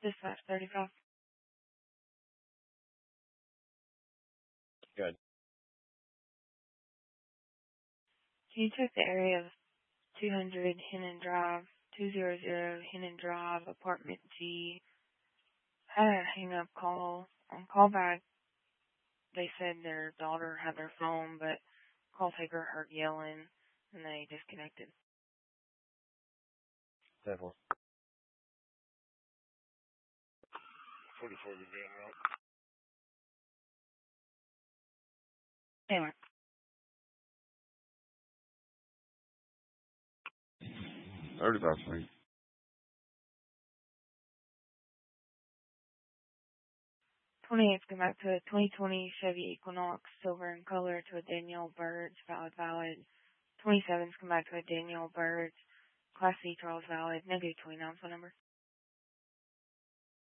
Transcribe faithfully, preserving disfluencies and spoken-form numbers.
Dispatch thirty-five. Good. Can you check the area of two hundred Hennon Drive, two hundred Hennon Drive, apartment G? Had a hang-up call. On callback, they said their daughter had their phone, but call taker heard yelling, and they disconnected. Several. forty-four Vivian Road. Anyway. thirty-five, please. twenty-eighth, come back to a twenty twenty Chevy Equinox, silver in color, to a Daniel Birds, valid, valid. twenty-seventh, come back to a Daniel Birds, Class C, Charles, valid, negative twenty-nine, phone number.